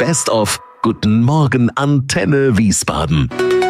Best of Guten Morgen Antenne Wiesbaden.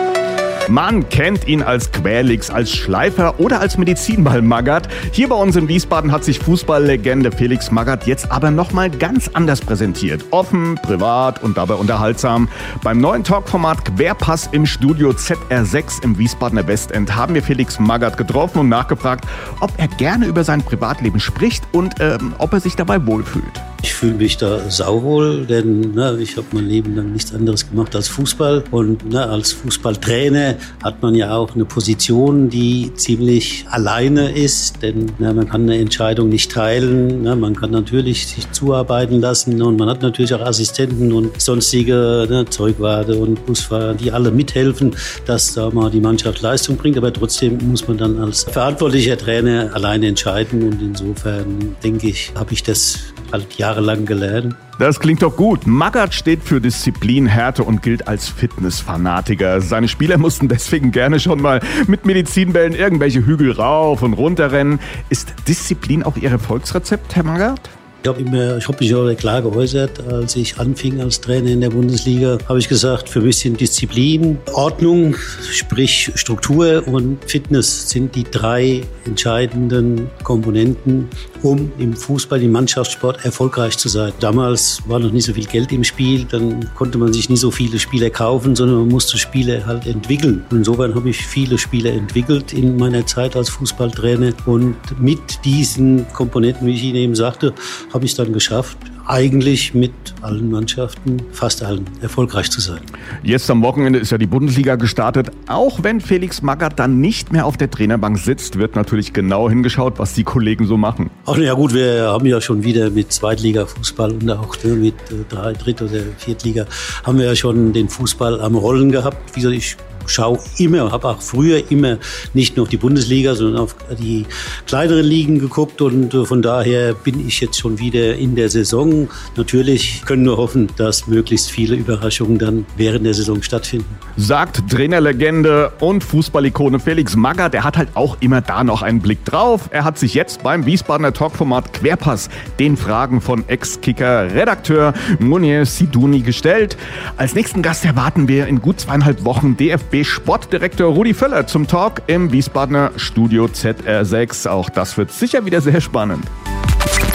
Man kennt ihn als Quälix, als Schleifer oder als Medizinball Magath. Hier bei uns in Wiesbaden hat sich Fußballlegende Felix Magath jetzt aber nochmal ganz anders präsentiert. Offen, privat und dabei unterhaltsam. Beim neuen Talkformat Querpass im Studio ZR6 im Wiesbadener Westend haben wir Felix Magath getroffen und nachgefragt, ob er gerne über sein Privatleben spricht und ob er sich dabei wohlfühlt. Ich fühle mich da sauwohl, denn ich habe mein Leben lang nichts anderes gemacht als Fußball. Und als Fußballtrainer hat man ja auch eine Position, die ziemlich alleine ist. Denn man kann eine Entscheidung nicht teilen. Man kann natürlich sich zuarbeiten lassen. Und man hat natürlich auch Assistenten und sonstige Zeugwarte und Busfahrer, die alle mithelfen, dass da mal die Mannschaft Leistung bringt. Aber trotzdem muss man dann als verantwortlicher Trainer alleine entscheiden. Und insofern, denke ich, habe ich das halt jahrelang gelernt. Das klingt doch gut. Magath steht für Disziplin, Härte und gilt als Fitnessfanatiker. Seine Spieler mussten deswegen gerne schon mal mit Medizinbällen irgendwelche Hügel rauf und runter rennen. Ist Disziplin auch Ihr Erfolgsrezept, Herr Magath? Ich habe mich auch klar geäußert, als ich anfing als Trainer in der Bundesliga, habe ich gesagt, für mich sind Disziplin, Ordnung, sprich Struktur und Fitness sind die drei entscheidenden Komponenten, um im Fußball, im Mannschaftssport erfolgreich zu sein. Damals war noch nicht so viel Geld im Spiel, dann konnte man sich nicht so viele Spieler kaufen, sondern man musste Spieler halt entwickeln. Und insofern habe ich viele Spieler entwickelt in meiner Zeit als Fußballtrainer und mit diesen Komponenten, wie ich Ihnen eben sagte, habe ich es dann geschafft, eigentlich mit allen Mannschaften, fast allen, erfolgreich zu sein. Jetzt am Wochenende ist ja die Bundesliga gestartet. Auch wenn Felix Magath dann nicht mehr auf der Trainerbank sitzt, wird natürlich genau hingeschaut, was die Kollegen so machen. Ach ja gut, wir haben ja schon wieder mit Zweitliga-Fußball und auch mit Dritt- oder Viertliga haben wir ja schon den Fußball am Rollen gehabt. Wie gesagt, ich schaue immer, habe auch früher immer nicht nur auf die Bundesliga, sondern auf die kleineren Ligen geguckt und von daher bin ich jetzt schon wieder in der Saison. Natürlich können wir hoffen, dass möglichst viele Überraschungen dann während der Saison stattfinden. Sagt Trainerlegende und Fußballikone Felix Magath. Er hat halt auch immer da noch einen Blick drauf. Er hat sich jetzt beim Wiesbadener Talkformat Querpass den Fragen von Ex-Kicker-Redakteur Munir Siduni gestellt. Als nächsten Gast erwarten wir in gut 2,5 Wochen DFB-Sportdirektor Rudi Völler zum Talk im Wiesbadener Studio ZR6. Auch das wird sicher wieder sehr spannend.